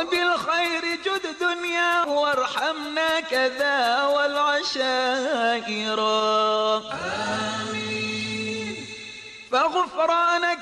وبالخير جد دنيا وارحمنا كذا والعشائر. آمين. فغفران